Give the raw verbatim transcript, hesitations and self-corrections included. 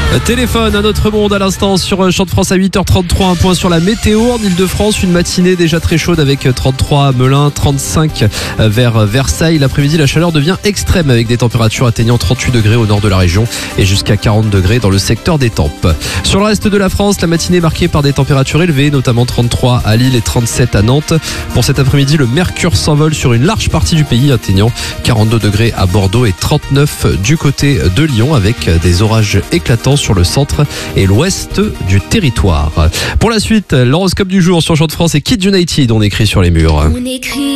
Téléphone à notre monde à l'instant sur Champ de France à huit heures trente-trois. Un point sur la météo en Ile-de-France. Une matinée déjà très chaude avec trente-trois à Melun, trente-cinq vers Versailles. L'après-midi, la chaleur devient extrême avec des températures atteignant trente-huit degrés au nord de la région et jusqu'à quarante degrés dans le secteur d'Étampes. Sur le reste de la France, la matinée est marquée par des températures élevées, notamment trente-trois à Lille et trente-sept à Nantes. Pour cet après-midi, le mercure s'envole sur une large partie du pays, atteignant quarante-deux degrés à Bordeaux et trente-neuf du côté de Lyon, avec des orages éclatants sur le centre et l'ouest du territoire. Pour la suite, l'horoscope du jour sur Champ de France et Kids United, on écrit sur les murs. On écrit